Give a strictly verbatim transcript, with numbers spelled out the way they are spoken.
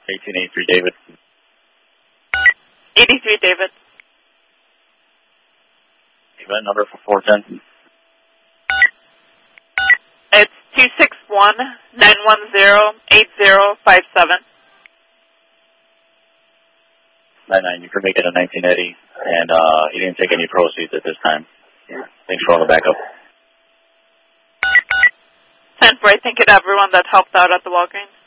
eighteen eighty-three, David. eighty-three, David. Event number for four ten. It's two six one, nine one zero, eight zero five seven. nine nine, you can make it a nineteen eighty, and uh, you didn't take any proceeds at this time. Thanks for all the backup. ten four, thank you to everyone that helped out at the Walgreens.